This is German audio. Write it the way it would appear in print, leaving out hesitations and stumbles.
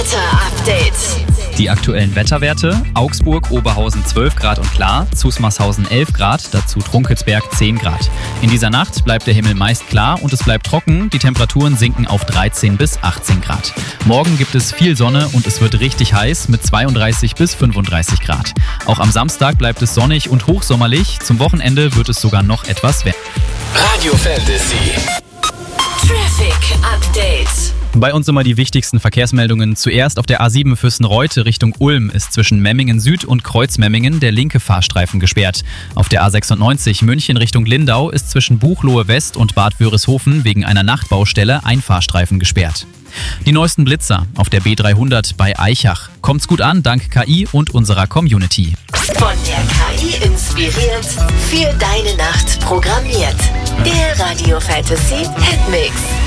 Update. Die aktuellen Wetterwerte: Augsburg, Oberhausen 12 Grad und klar, Zusmarshausen 11 Grad, dazu Trunkelsberg 10 Grad. In dieser Nacht bleibt der Himmel meist klar und es bleibt trocken, die Temperaturen sinken auf 13 bis 18 Grad. Morgen gibt es viel Sonne und es wird richtig heiß mit 32 bis 35 Grad. Auch am Samstag bleibt es sonnig und hochsommerlich, zum Wochenende wird es sogar noch etwas wärmer. Radio Fantasy. Traffic Update. Bei uns immer die wichtigsten Verkehrsmeldungen. Zuerst auf der A7 Fürstenreute Richtung Ulm ist zwischen Memmingen Süd und Kreuzmemmingen der linke Fahrstreifen gesperrt. Auf der A96 München Richtung Lindau ist zwischen Buchloe West und Bad Wörishofen wegen einer Nachtbaustelle ein Fahrstreifen gesperrt. Die neuesten Blitzer auf der B300 bei Aichach. Kommt's gut an, dank KI und unserer Community. Von der KI inspiriert, für deine Nacht programmiert. Der Radio Fantasy Hitmix.